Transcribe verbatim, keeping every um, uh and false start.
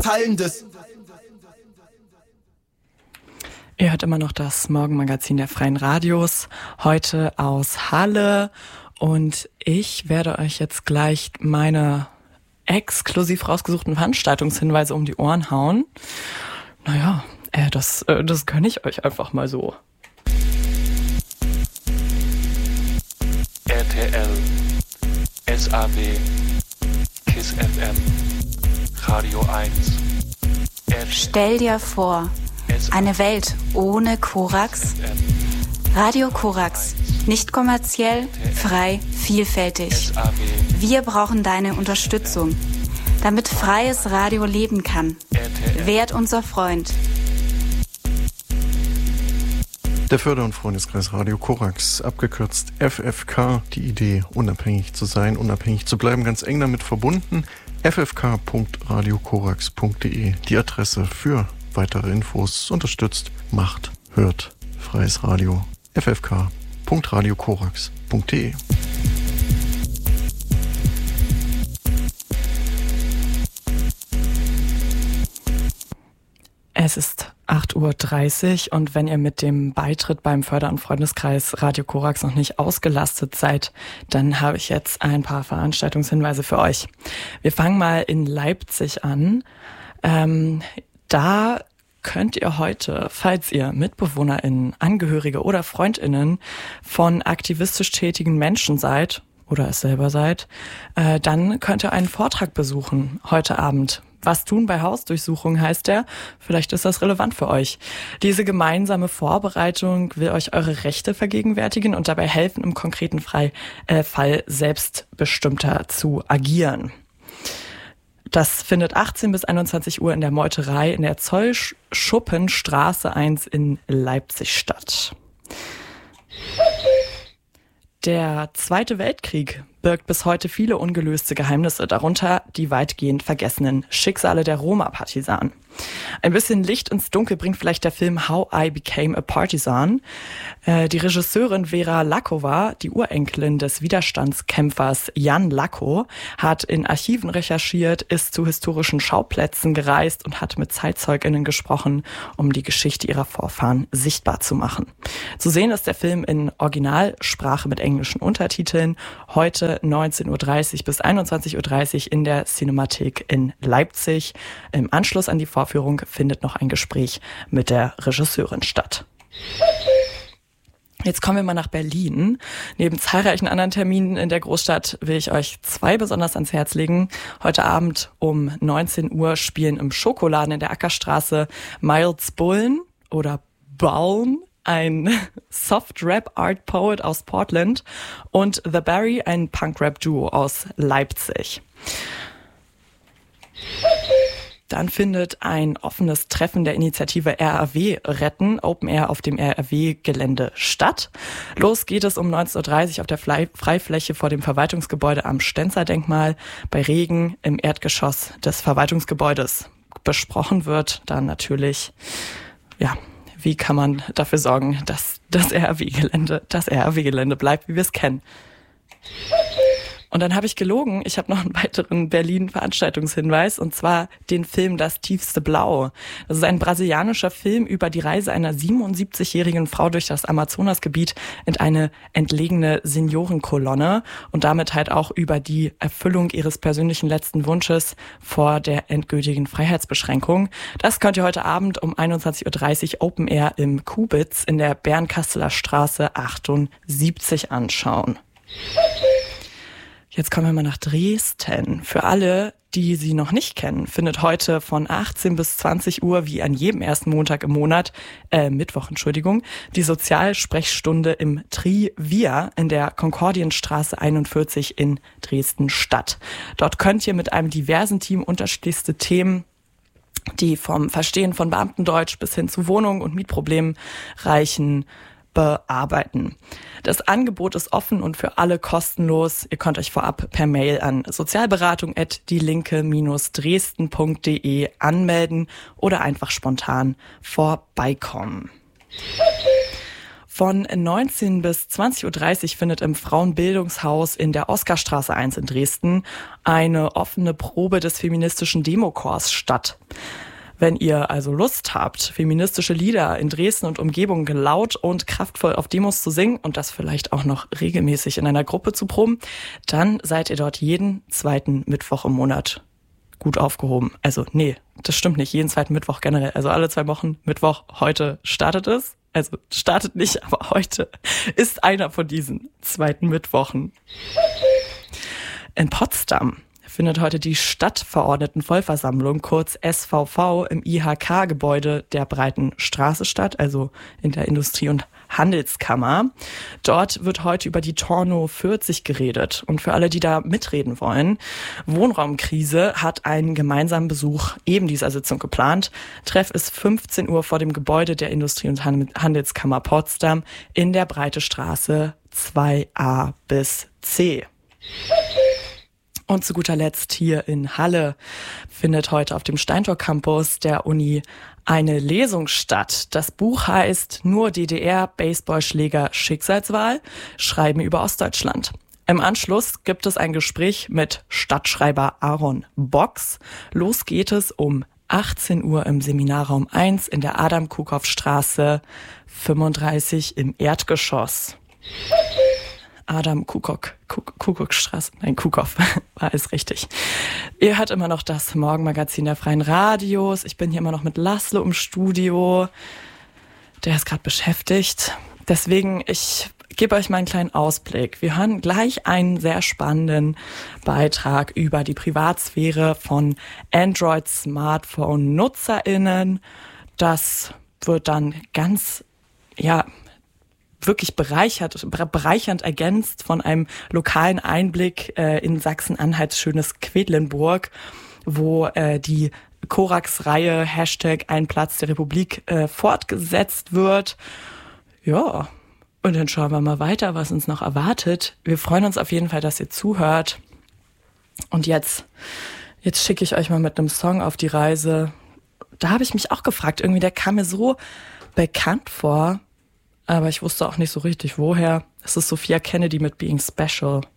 Teilendes. Ihr hört immer noch das Morgenmagazin der Freien Radios, heute aus Halle. Und ich werde euch jetzt gleich meine exklusiv rausgesuchten Veranstaltungshinweise um die Ohren hauen. Naja, äh, das, äh, das gönne ich euch einfach mal so. R T L, S A W, KISS F M, Radio eins. Stell dir vor, eine Welt ohne Korax? Radio Korax. Nicht kommerziell, frei, vielfältig. Wir brauchen deine Unterstützung, damit freies Radio leben kann. Werd unser Freund. Der Förder- und Freundeskreis Radio Korax, abgekürzt F F K, die Idee, unabhängig zu sein, unabhängig zu bleiben, ganz eng damit verbunden. f f k punkt radio korax punkt d e, die Adresse für weitere Infos. Unterstützt, macht, hört, freies Radio. f f k punkt radio korax punkt d e. Es ist acht Uhr dreißig und wenn ihr mit dem Beitritt beim Förder- und Freundeskreis Radio Korax noch nicht ausgelastet seid, dann habe ich jetzt ein paar Veranstaltungshinweise für euch. Wir fangen mal in Leipzig an. Ähm, da könnt ihr heute, falls ihr MitbewohnerInnen, Angehörige oder FreundInnen von aktivistisch tätigen Menschen seid oder es selber seid, äh, dann könnt ihr einen Vortrag besuchen heute Abend. Was tun bei Hausdurchsuchungen heißt der. Vielleicht ist das relevant für euch. Diese gemeinsame Vorbereitung will euch eure Rechte vergegenwärtigen und dabei helfen, im konkreten Frei, äh, Fall selbstbestimmter zu agieren. Das findet achtzehn bis einundzwanzig Uhr in der Meuterei in der Zollschuppenstraße eins in Leipzig statt. Der Zweite Weltkrieg birgt bis heute viele ungelöste Geheimnisse, darunter die weitgehend vergessenen Schicksale der Roma-Partisanen. Ein bisschen Licht ins Dunkel bringt vielleicht der Film How I Became a Partisan. Äh, die Regisseurin Vera Lakova, die Urenkelin des Widerstandskämpfers Jan Lacko, hat in Archiven recherchiert, ist zu historischen Schauplätzen gereist und hat mit ZeitzeugInnen gesprochen, um die Geschichte ihrer Vorfahren sichtbar zu machen. Zu sehen ist der Film in Originalsprache mit englischen Untertiteln, heute neunzehn Uhr dreißig bis einundzwanzig Uhr dreißig in der Cinemathek in Leipzig. Im Anschluss an die Vorführung findet noch ein Gespräch mit der Regisseurin statt. Jetzt kommen wir mal nach Berlin. Neben zahlreichen anderen Terminen in der Großstadt will ich euch zwei besonders ans Herz legen. Heute Abend um neunzehn Uhr spielen im Schokoladen in der Ackerstraße Miles Bullen oder Balm, ein Soft-Rap-Art-Poet aus Portland, und The Barry, ein Punk-Rap-Duo aus Leipzig. Dann findet ein offenes Treffen der Initiative R A W retten, Open Air auf dem R A W-Gelände statt. Los geht es um neunzehn Uhr dreißig auf der Freifläche vor dem Verwaltungsgebäude am Stenzer-Denkmal. Bei Regen im Erdgeschoss des Verwaltungsgebäudes. Besprochen wird dann natürlich, ja, wie kann man dafür sorgen, dass das R A W-Gelände das R A W-Gelände bleibt, wie wir es kennen. Und dann habe ich gelogen, ich habe noch einen weiteren Berlin-Veranstaltungshinweis, und zwar den Film Das tiefste Blau. Das ist ein brasilianischer Film über die Reise einer siebenundsiebzigjährigen Frau durch das Amazonasgebiet in eine entlegene Seniorenkolonne und damit halt auch über die Erfüllung ihres persönlichen letzten Wunsches vor der endgültigen Freiheitsbeschränkung. Das könnt ihr heute Abend um einundzwanzig Uhr dreißig Open Air im Kubitz in der Bernkasseler Straße achtundsiebzig anschauen. Jetzt kommen wir mal nach Dresden. Für alle, die sie noch nicht kennen, findet heute von achtzehn bis zwanzig Uhr, wie an jedem ersten Montag im Monat, äh, Mittwoch, Entschuldigung, die Sozialsprechstunde im Trivia in der Konkordienstraße einundvierzig in Dresden statt. Dort könnt ihr mit einem diversen Team unterschiedlichste Themen, die vom Verstehen von Beamtendeutsch bis hin zu Wohnungen und Mietproblemen reichen, bearbeiten. Das Angebot ist offen und für alle kostenlos. Ihr könnt euch vorab per Mail an sozialberatung at dielinke dresden punkt de anmelden oder einfach spontan vorbeikommen. Von neunzehn bis zwanzig Uhr dreißig findet im Frauenbildungshaus in der Oskarstraße eins in Dresden eine offene Probe des feministischen Demochors statt. Wenn ihr also Lust habt, feministische Lieder in Dresden und Umgebung laut und kraftvoll auf Demos zu singen und das vielleicht auch noch regelmäßig in einer Gruppe zu proben, dann seid ihr dort jeden zweiten Mittwoch im Monat gut aufgehoben. Also nee, das stimmt nicht, jeden zweiten Mittwoch generell. Also alle zwei Wochen Mittwoch, heute startet es. Also startet nicht, aber heute ist einer von diesen zweiten Mittwochen. In Potsdam findet heute die Stadtverordnetenvollversammlung, kurz S V V, im I H K-Gebäude der Breiten Straße statt, also in der Industrie- und Handelskammer. Dort wird heute über die Torno vierzig geredet. Und für alle, die da mitreden wollen, Wohnraumkrise hat einen gemeinsamen Besuch eben dieser Sitzung geplant. Treff ist fünfzehn Uhr vor dem Gebäude der Industrie- und Handelskammer Potsdam in der Breite Straße zwei a bis c. Und zu guter Letzt hier in Halle findet heute auf dem Steintor Campus der Uni eine Lesung statt. Das Buch heißt Nur D D R, Baseballschläger, Schicksalswahl, Schreiben über Ostdeutschland. Im Anschluss gibt es ein Gespräch mit Stadtschreiber Aaron Box. Los geht es um achtzehn Uhr im Seminarraum eins in der Adam-Kukow-Straße fünfunddreißig im Erdgeschoss. Adam Kukow, Kukow-Straße, nein, Kukow, war alles richtig. Ihr hört immer noch das Morgenmagazin der Freien Radios. Ich bin hier immer noch mit Laszlo im Studio. Der ist gerade beschäftigt. Deswegen, ich gebe euch mal einen kleinen Ausblick. Wir hören gleich einen sehr spannenden Beitrag über die Privatsphäre von Android-Smartphone-NutzerInnen. Das wird dann ganz, ja, wirklich bereichert, bereichernd ergänzt von einem lokalen Einblick äh, in Sachsen-Anhalts schönes Quedlinburg, wo äh, die Korax-Reihe Hashtag Ein Platz der Republik äh, fortgesetzt wird. Ja, und dann schauen wir mal weiter, was uns noch erwartet. Wir freuen uns auf jeden Fall, dass ihr zuhört. Und jetzt, jetzt schicke ich euch mal mit einem Song auf die Reise. Da habe ich mich auch gefragt, irgendwie, der kam mir so bekannt vor, aber ich wusste auch nicht so richtig, woher. Es ist Sophia Kennedy mit Being Special.